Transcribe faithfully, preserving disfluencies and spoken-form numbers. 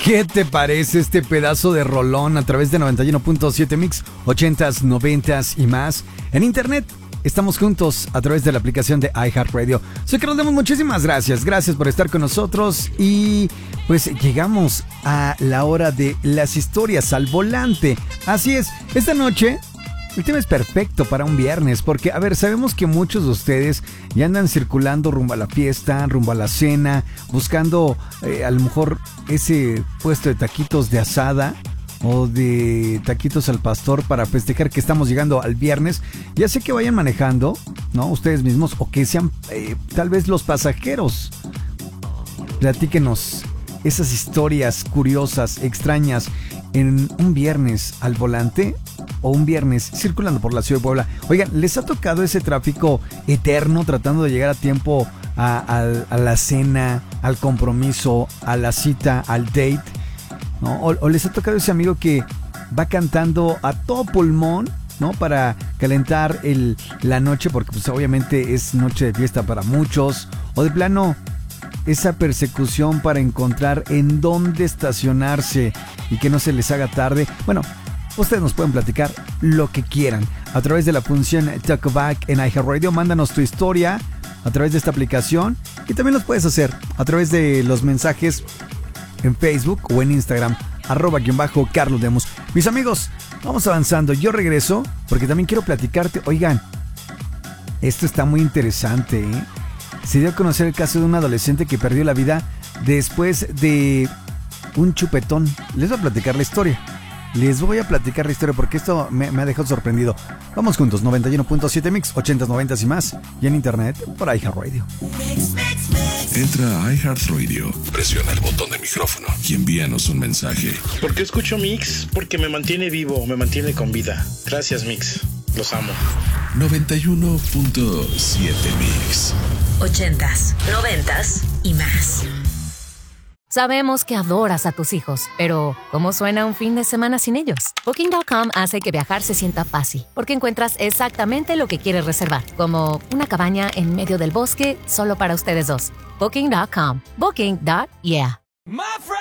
¿Qué te parece este pedazo de rolón a través de noventa y uno punto siete Mix, ochentas, noventas y más? En internet estamos juntos a través de la aplicación de iHeartRadio. Soy Carlos Demos, muchísimas gracias. Gracias por estar con nosotros. Y pues llegamos a la hora de las historias al volante. Así es, esta noche el tema es perfecto para un viernes porque, a ver, sabemos que muchos de ustedes ya andan circulando rumbo a la fiesta, rumbo a la cena, buscando eh, a lo mejor ese puesto de taquitos de asada o de taquitos al pastor para festejar que estamos llegando al viernes. Ya sé que vayan manejando, ¿no? Ustedes mismos, o que sean eh, tal vez los pasajeros. Platíquenos esas historias curiosas, extrañas, en un viernes al volante o un viernes circulando por la ciudad de Puebla. Oigan, ¿les ha tocado ese tráfico eterno tratando de llegar a tiempo a, a, a la cena, al compromiso, a la cita, al date? ¿No? O, o les ha tocado ese amigo que va cantando a todo pulmón, ¿no? Para calentar el, la noche, porque pues obviamente es noche de fiesta para muchos. O de plano, esa persecución para encontrar en dónde estacionarse y que no se les haga tarde. Bueno, ustedes nos pueden platicar lo que quieran a través de la función Talkback en iHeartRadio. Mándanos tu historia a través de esta aplicación y también los puedes hacer a través de los mensajes en Facebook o en Instagram, arroba guión bajo Carlos Demos. Mis amigos, vamos avanzando. Yo regreso porque también quiero platicarte. Oigan, esto está muy interesante, ¿eh? Se dio a conocer el caso de un adolescente que perdió la vida después de un chupetón. Les voy a platicar la historia. Les voy a platicar la historia porque esto me, me ha dejado sorprendido. Vamos juntos, noventa y uno punto siete Mix, ochentas, noventas y más. Y en internet por iHeartRadio. Entra a iHeartRadio, presiona el botón de micrófono y envíanos un mensaje. ¿Por qué escucho Mix? Porque me mantiene vivo, me mantiene con vida. Gracias, Mix. Los amo. noventa y uno punto siete Mix. Ochentas, noventas y más. Sabemos que adoras a tus hijos, pero ¿cómo suena un fin de semana sin ellos? Booking punto com hace que viajar se sienta fácil, porque encuentras exactamente lo que quieres reservar, como una cabaña en medio del bosque solo para ustedes dos. Booking punto com. Booking. Yeah.